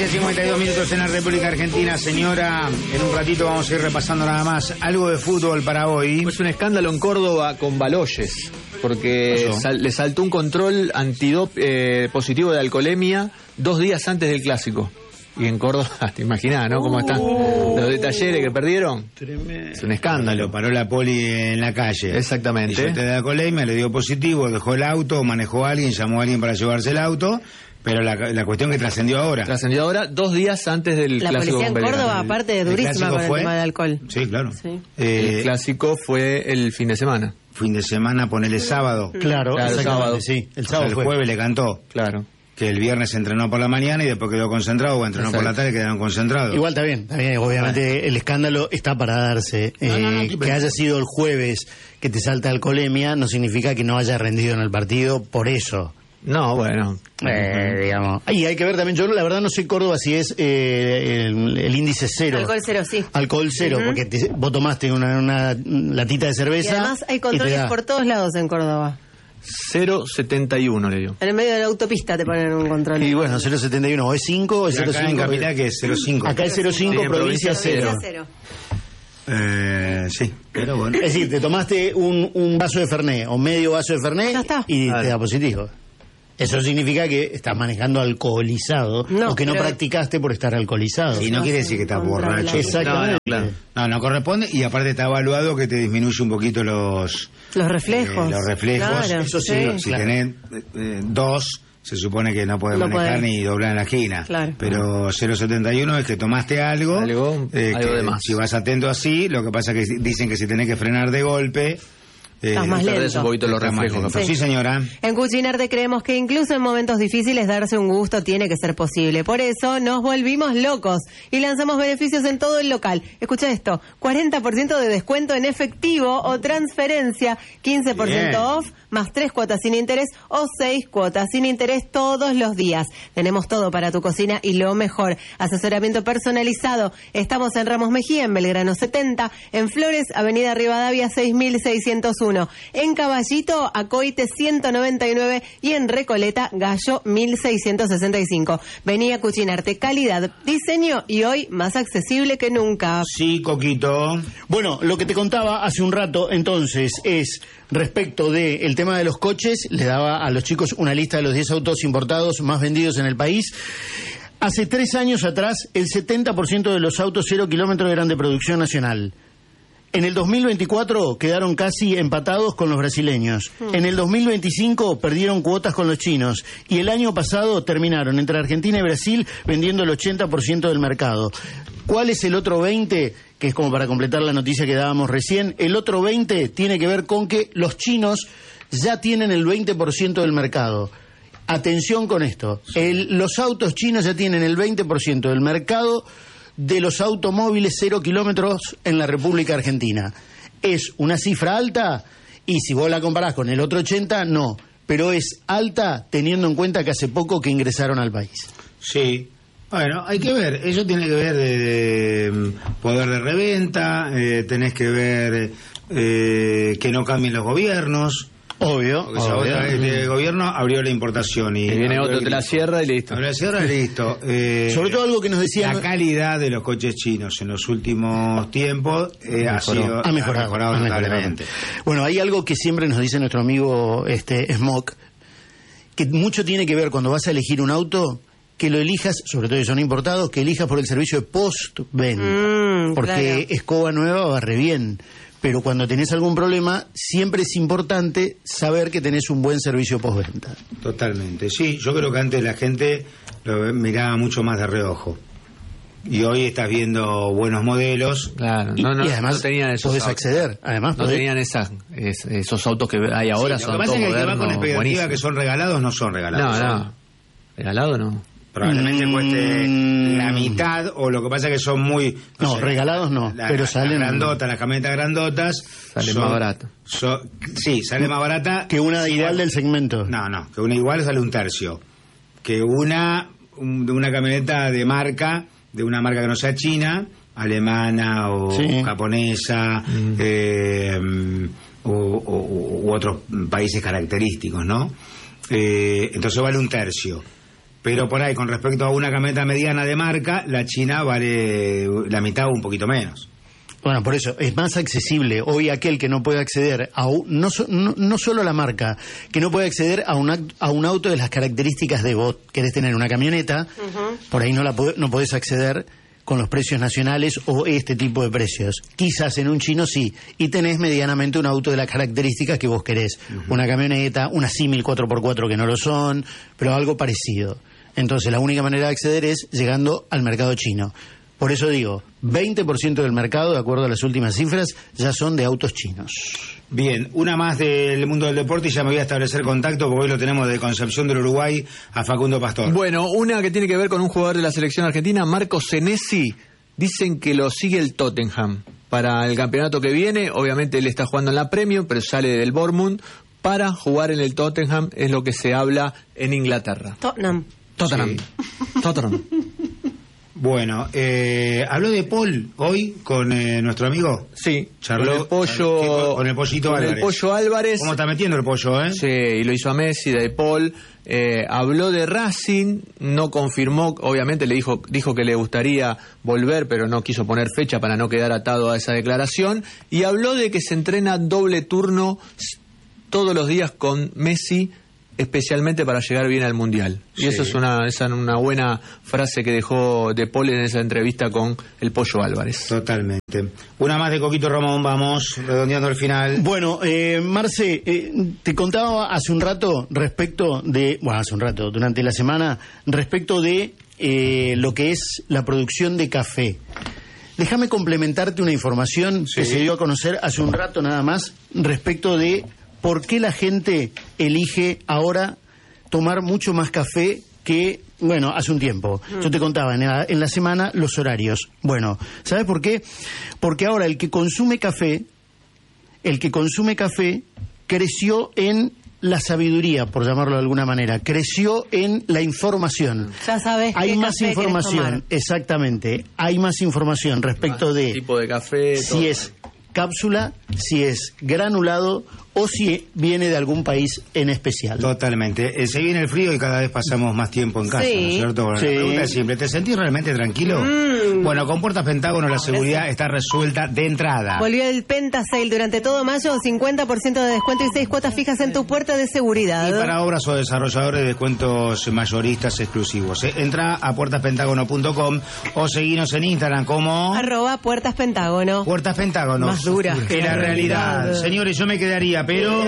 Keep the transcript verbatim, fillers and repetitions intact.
quince cincuenta y dos minutos en la República Argentina. Señora, en un ratito vamos a ir repasando nada más algo de fútbol para hoy. Pues un escándalo en Córdoba con Baloyes, porque sal, le saltó un control antidop eh, positivo de alcoholemia dos días antes del clásico. Y en Córdoba, te imaginás, ¿no? Cómo están los de Talleres que perdieron. Tremendo. Es un escándalo. Lo paró la poli en la calle. Exactamente. Hizo test de alcoholemia, le dio positivo, dejó el auto, manejó a alguien, llamó a alguien para llevarse el auto. Pero la, la cuestión que trascendió ahora. Trascendió ahora dos días antes del la clásico. La policía en Córdoba, aparte de durísima con el fue, tema de alcohol. Sí, claro. Sí. Eh, el clásico fue el fin de semana. Fin de semana, ponele sábado. Claro, claro el sábado. Sí, el sábado. sábado O sea, el fue. jueves le cantó. Claro. Que el viernes entrenó por la mañana y después quedó concentrado, o entrenó Exacto. por la tarde y quedaron concentrados. Igual está bien, está bien. Obviamente bueno. El escándalo está para darse. No, eh, no, no, no, que haya sido el jueves que te salta alcoholemia no significa que no haya rendido en el partido por eso. No, bueno. Eh, digamos. Y hay que ver también, yo la verdad no sé Córdoba si es eh, el, el índice cero. Alcohol cero, sí. Alcohol cero, uh-huh. Porque te, vos tomaste una, una latita de cerveza. Y además hay controles por todos lados en Córdoba. cero coma setenta y uno le dio. En el medio de la autopista te ponen un control. Y bueno, cero coma setenta y uno, o es cinco o es cero coma cinco. En capital que es cero coma cinco. Acá es cero coma cinco, sí, provincia cero. cero. Eh, sí, pero bueno. Es decir, te tomaste un, un vaso de Fernet o medio vaso de Fernet ya está. Y vale. te da positivo. Eso significa que estás manejando alcoholizado no, o que no pero... practicaste por estar alcoholizado. Y no, no quiere decir que estás borracho. Exactamente. No, no, claro. no, no corresponde y aparte está evaluado que te disminuye un poquito los... Los reflejos. Eh, los reflejos. Claro, eso sí. sí. Si claro. tenés eh, dos, se supone que no podés no manejar puede. ni doblar en la esquina. Claro. Pero cero coma setenta y uno es que tomaste algo. Algo, eh, algo que de más. Si vas atento así, lo que pasa es que dicen que si tenés que frenar de golpe... Estás más lento. Perdés un poquito los reflejos. Sí. sí, señora. En Cucinarte creemos que incluso en momentos difíciles darse un gusto tiene que ser posible. Por eso nos volvimos locos y lanzamos beneficios en todo el local. Escucha esto, cuarenta por ciento de descuento en efectivo o transferencia, quince por ciento Bien. Off, más tres cuotas sin interés o seis cuotas sin interés todos los días. Tenemos todo para tu cocina y lo mejor, asesoramiento personalizado. Estamos en Ramos Mejía, en Belgrano setenta, en Flores, Avenida Rivadavia seis mil seiscientos uno, en Caballito, Acoite ciento noventa y nueve y en Recoleta, Gallo mil seiscientos sesenta y cinco. Vení a Cucinarte, calidad, diseño y hoy más accesible que nunca. Sí, Coquito. Bueno, lo que te contaba hace un rato entonces es respecto del tema de los coches, le daba a los chicos una lista de los diez autos importados más vendidos en el país. Hace tres años atrás, el setenta por ciento de los autos cero kilómetros eran de producción nacional. En el dos mil veinticuatro quedaron casi empatados con los brasileños. Mm. En el dos mil veinticinco perdieron cuotas con los chinos. Y el año pasado terminaron entre Argentina y Brasil vendiendo el ochenta por ciento del mercado. ¿Cuál es el otro veinte por ciento? Que es como para completar la noticia que dábamos recién. El otro veinte por ciento tiene que ver con que los chinos ya tienen el veinte por ciento del mercado. Atención con esto. El, los autos chinos ya tienen el veinte por ciento del mercado de los automóviles cero kilómetros en la República Argentina. ¿Es una cifra alta? Y si vos la comparás con el otro ochenta, no. Pero es alta teniendo en cuenta que hace poco que ingresaron al país. Sí. Bueno, hay que ver. Eso tiene que ver de, de poder de reventa, eh, tenés que ver eh, que no cambien los gobiernos. Obvio, Porque obvio. Otra, el gobierno abrió la importación y, y viene otro, el, te la cierra y listo. Abrió la cierra y listo. Eh, Sobre todo algo que nos decían... La calidad de los coches chinos en los últimos tiempos eh, ha, sido, ha mejorado, ha mejorado ha notablemente. Mejorado. Bueno, hay algo que siempre nos dice nuestro amigo este Smoke, que mucho tiene que ver cuando vas a elegir un auto, que lo elijas, sobre todo si son importados, que elijas por el servicio de post-venta. Mm, porque claro. escoba nueva barre bien. Pero cuando tenés algún problema, siempre es importante saber que tenés un buen servicio postventa. Totalmente, sí. Yo creo que antes la gente lo miraba mucho más de reojo. Y hoy estás viendo buenos modelos. Claro, Y, no, no, y además no tenían esos podés autos. acceder. Además, No podés... tenían esas, es, esos autos que hay ahora, Sí, son lo que pasa todos es que el que va modernos, con expectativa buenísimos. que son regalados, no son regalados. No, no. Regalado no. Probablemente Mm. cueste la mitad, o lo que pasa es que son muy... No, sé, regalados no, la- pero las salen... grandotas, las camionetas grandotas... Sale son- más barato. son- sí, sale más barata... Que una sí, ideal bueno, del segmento. No, no, que una igual sale un tercio. Que una, un- de una camioneta de marca, de una marca que no sea china, alemana o Sí. japonesa, Mm. eh, u, u- u otros países característicos, ¿no? Eh, entonces vale un tercio. pero por ahí, con respecto a una camioneta mediana de marca, la China vale la mitad o un poquito menos. Bueno, por eso, es más accesible. Hoy aquel que no puede acceder a un, no, no, no solo la marca, que no puede acceder a un, a un auto de las características de vos. Querés tener una camioneta, uh-huh. por ahí no, la, no podés acceder con los precios nacionales o este tipo de precios. Quizás en un chino sí, y tenés medianamente un auto de las características que vos querés. Uh-huh. Una camioneta, una Símil cuatro por cuatro que no lo son, pero algo parecido. Entonces la única manera de acceder es llegando al mercado chino. Por eso digo, veinte por ciento del mercado, de acuerdo a las últimas cifras, ya son de autos chinos. Bien, una más del mundo del deporte y ya me voy a establecer contacto porque hoy lo tenemos de Concepción del Uruguay a Facundo Pastor. Bueno, una que tiene que ver con un jugador de la selección argentina, Marco Senesi. Dicen que lo sigue el Tottenham para el campeonato que viene. Obviamente él está jugando en la Premier, pero sale del Bournemouth para jugar en el Tottenham, es lo que se habla en Inglaterra. Tottenham. Tottenham. Sí. Tottenham. Bueno, eh, habló de Paul hoy con eh, nuestro amigo. Sí, charló con el pollo, con el pollito con Álvarez. el pollo Álvarez. ¿Cómo está metiendo el pollo, eh? Sí, y lo hizo a Messi, de Paul. Eh, habló de Racing, no confirmó, obviamente le dijo, dijo que le gustaría volver, pero no quiso poner fecha para no quedar atado a esa declaración. Y habló de que se entrena doble turno todos los días con Messi, especialmente para llegar bien al Mundial. Sí. Y eso es una, esa una buena frase que dejó De Paul en esa entrevista con el Pollo Álvarez. Totalmente. Una más de Coquito Ramón, vamos, redondeando el final. Bueno, eh, Marce, eh, te contaba hace un rato respecto de, bueno, hace un rato, durante la semana, respecto de eh, lo que es la producción de café. Déjame complementarte una información sí. que se dio a conocer hace un rato nada más respecto de ¿por qué la gente elige ahora tomar mucho más café que, bueno, hace un tiempo? Mm. Yo te contaba en la, en la semana los horarios. Bueno, ¿sabes por qué? Porque ahora el que consume café, el que consume café creció en la sabiduría, por llamarlo de alguna manera, creció en la información. Ya sabes hay qué más café información, exactamente, hay más información respecto de tipo de café, si todo. Es cápsula, si es granulado o si viene de algún país en especial. Totalmente. Eh, se viene el frío y cada vez pasamos más tiempo en casa, sí. ¿no es cierto? Bueno, sí. La pregunta es simple, ¿te sentís realmente tranquilo? Mm. Bueno, con Puertas Pentágono la seguridad está resuelta de entrada. Volvió el Penta Sale durante todo mayo, cincuenta por ciento de descuento y seis cuotas fijas en tu puerta de seguridad. Y para obras o desarrolladores, descuentos mayoristas exclusivos. ¿eh? Entra a puertas pentágono punto com o seguinos en Instagram como... Arroba Puertas Pentágono. Puertas Pentágono. Más dura. Que la realidad. Señores, yo me quedaría, pero...